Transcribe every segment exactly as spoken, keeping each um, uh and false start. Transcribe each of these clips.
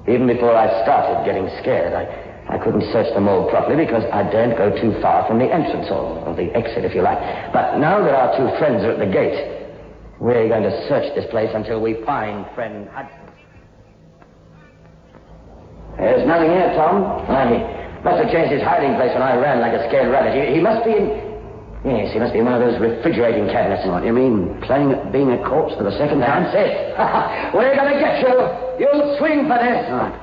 Even before I started getting scared, I, I couldn't search the morgue properly because I daren't go too far from the entrance or, or the exit, if you like. But now that our two friends are at the gate, we're going to search this place until we find friend Hudson. There's nothing here, Tom. Well, he must have changed his hiding place when I ran like a scared rabbit. He, he must be in... Yes, he must be in one of those refrigerating cabinets. What do you mean, playing at being a corpse for the second time? That's it. We're going to get you. You'll swing for this. All right.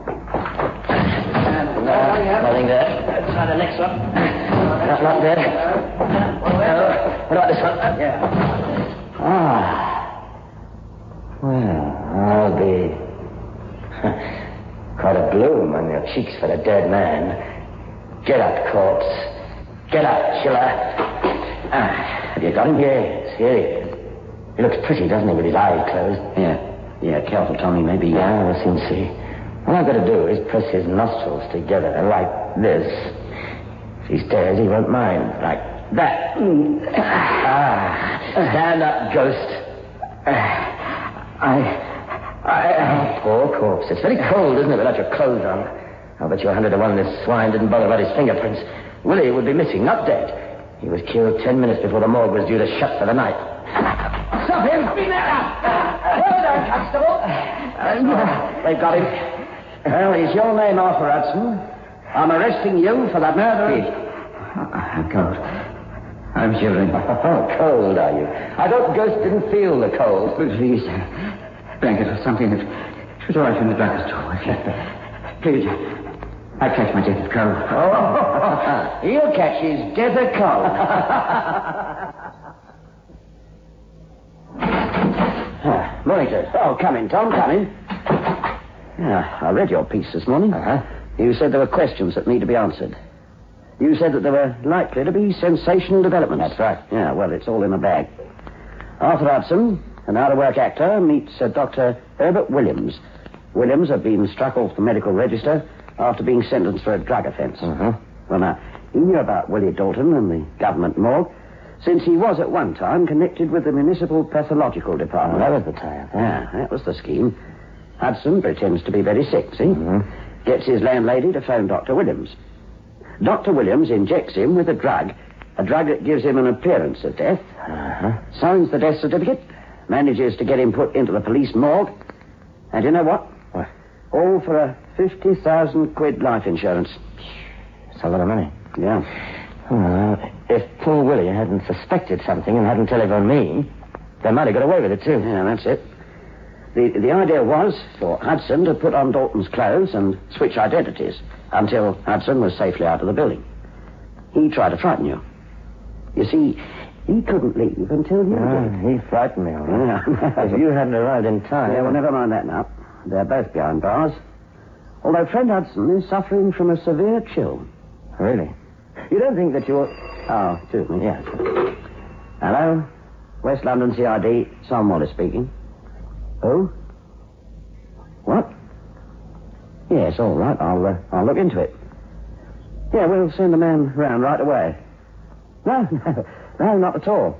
No, nothing there. Try the next one. Not, not there. No. What about this one? Yeah. Ah. Well, I'll be... quite a bloom on your cheeks for a dead man. Get up, corpse. Get up, chiller. Ah, have you got him? Yes, here he is. He looks pretty, doesn't he, with his eyes closed? Yeah. Yeah, careful, Tommy. Maybe... Yeah, we'll soon see. All I've got to do is press his nostrils together like this. If he stares, he won't mind. Like that. Ah, stand up, ghost. I... I... Oh, poor corpse. It's very cold, isn't it, without your clothes on? I'll bet you a hundred to one this swine didn't bother about his fingerprints. Willie would be missing, not dead. He was killed ten minutes before the morgue was due to shut for the night. Stop him! Stop him now! Hold on, Constable. Uh, they've got him. Well, is your name Arthur Hudson? I'm arresting you for the murder of... I'm cold. I'm shivering. Oh, cold, are you? I thought Ghost didn't feel the cold. Please, blanket or something that should arrive from the drugstore. Please, I catch my death of cold. Oh, he'll catch his death of cold. ah, morning, sir. Oh, come in, Tom, come in. Yeah, I read your piece this morning. Uh-huh. You said there were questions that need to be answered. You said that there were likely to be sensational developments. That's right. Yeah, well, it's all in the bag. Arthur Hudson, an out-of-work actor, meets uh, Doctor Herbert Williams. Williams had been struck off the medical register after being sentenced for a drug offence. Uh-huh. Well, now, he knew about Willie Dalton and the government morgue, since he was at one time connected with the municipal pathological department. Well, that was the time. Yeah, that was the scheme. Hudson pretends to be very sick, see? Mm-hmm. Gets his landlady to phone Doctor Williams. Doctor Williams injects him with a drug, a drug that gives him an appearance of death, Uh-huh. signs the death certificate, manages to get him put into the police morgue, and you know what? What? All for a fifty thousand quid life insurance. It's a lot of money. Yeah. Well, if poor Willie hadn't suspected something and hadn't telephoned me, they might have got away with it, too. Yeah, that's it. The the idea was for Hudson to put on Dalton's clothes and switch identities until Hudson was safely out of the building. He tried to frighten you. You see, he couldn't leave until you Ah, did. he frightened me, all right. Yeah. If you hadn't arrived in time... Yeah, well, never mind that now. They're both behind bars. Although friend Hudson is suffering from a severe chill. Really? You don't think that you're... Oh, excuse me. Yes. Hello? West London C I D, Sam Wallace speaking. Who? What? Yes, all right. I'll, uh, I'll look into it. Yeah, we'll send a man round right away. No, no, no, not at all.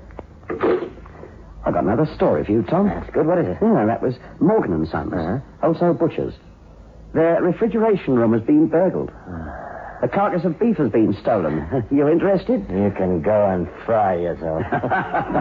I've got another story for you, Tom. That's good. What is it? Yeah, that was Morgan and Sons, Uh-huh. also butchers. Their refrigeration room has been burgled. A carcass of beef has been stolen. You interested? You can go and fry yourself.